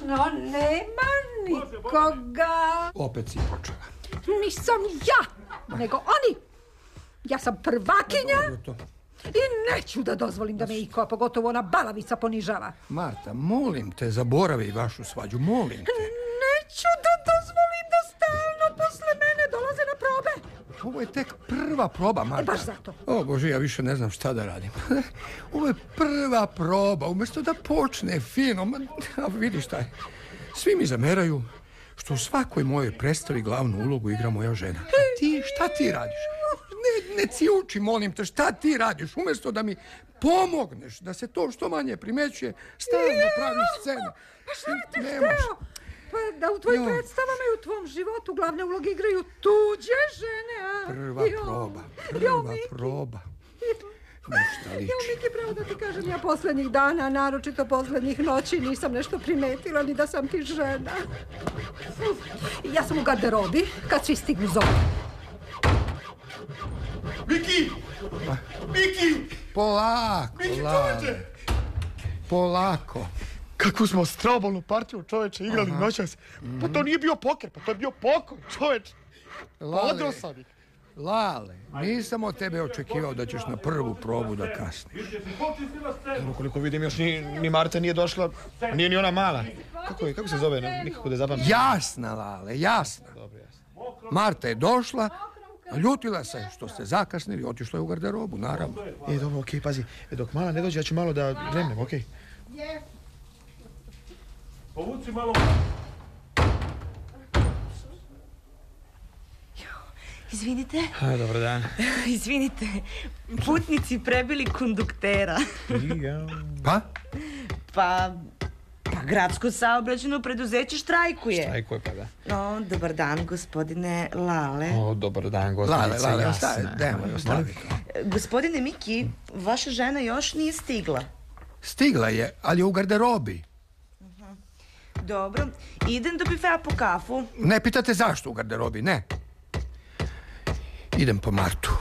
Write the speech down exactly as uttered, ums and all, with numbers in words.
No, nema nikoga. Opet si počela. Nisam ja, nego oni. Ja sam prvakinja i neću da dozvolim da me iko, a pogotovo ona balavica, ponižava. Marta, molim te, zaboravi vašu svađu, molim te. Neću da dozvolim da stalno posle mene dolaze na probe. Ovo je tek prva proba, Marta. E, baš zato. O, Bože, ja više ne znam šta da radim. Ovo je prva proba, umjesto da počne fino. A vidi šta je. Svi mi zameraju što u svakoj mojoj predstavi glavnu ulogu igra moja žena. A ti, šta ti radiš? Ne, ne cijuči, molim te, šta ti radiš? Umjesto da mi pomogneš, da se to što manje primećuje, stalno praviš scene. Pa šta ti hteo? Pa da u tvojim jo. predstavama i u tvom životu glavne uloge igraju tuđe žene, a? Prva jo. proba, prva jo, proba. Nešto liči. Jo, Miki, pravo da ti kažem, ja poslednjih dana, naročito poslednjih noći, nisam nešto primetila, ni da sam ti žena. Ja sam u garderobi, kad svi stignu zove. Miki! Miki! Polako, Miki, Lale. Polako. Kakvu smo strabolnu partiju, čoveče, igrali Aha. noćas. Pa to nije bio poker, pa to je bio pokoj, čoveče. Odro sam ih. Lale, nisam od tebe očekivao da ćeš na prvu probu da kasniš. Evo, koliko vidim, još ni, ni Marta nije došla, a nije ni ona mala. Kako je, kako se zove, nikako da zapamtim. Jasna, Lale, jasna. Dobro, jasno. Marta je došla, ljutila se što ste zakasnili, otišla je u garderobu, naravno. E, dobro, okej, okay, pazi, e, dok mala ne dođe, ja ću malo da dremnem, okej? Okay? Povuci malo. Izvinite. A, dobar dan. Izvinite, putnici prebili konduktera. Pa? Pa, pa gradsko saobraćajno preduzeće štrajkuje. Štrajkuje, pa da. No, dobar dan, gospodine Lale. O, dobar dan, gospodice Lale, Jasna. Lale, dajmo je ostaviti. Gospodine Miki, vaša žena još nije stigla. Stigla je, ali je u garderobi. Dobro, idem do bifea po kafu. Ne pitate zašto u garderobi, ne. Idem po Martu.